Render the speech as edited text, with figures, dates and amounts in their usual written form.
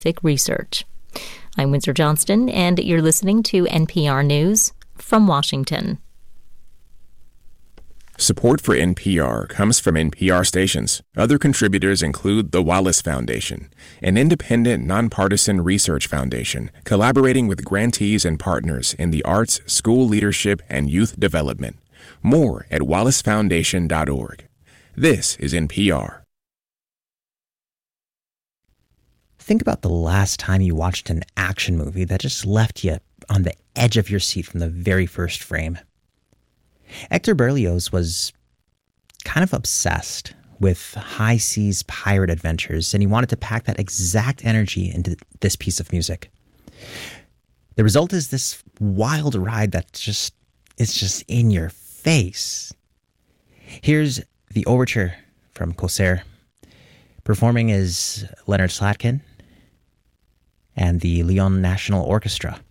research. I'm Windsor Johnston, and you're listening to NPR News from Washington. Support for NPR comes from NPR stations. Other contributors include the Wallace Foundation, an independent, nonpartisan research foundation collaborating with grantees and partners in the arts, school leadership, and youth development. More at wallacefoundation.org. This is NPR. Think about the last time you watched an action movie that just left you on the edge of your seat from the very first frame. Hector Berlioz was kind of obsessed with high seas pirate adventures, and he wanted to pack that exact energy into this piece of music. The result is this wild ride that is just in your face. Here's the overture from Corsair. Performing is Leonard Slatkin and the Lyon National Orchestra.